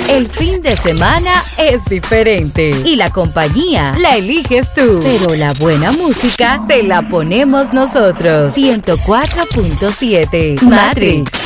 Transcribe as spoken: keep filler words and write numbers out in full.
El fin de semana es diferente y la compañía la eliges tú. Pero la buena música te la ponemos nosotros. ciento cuatro punto siete Matrix.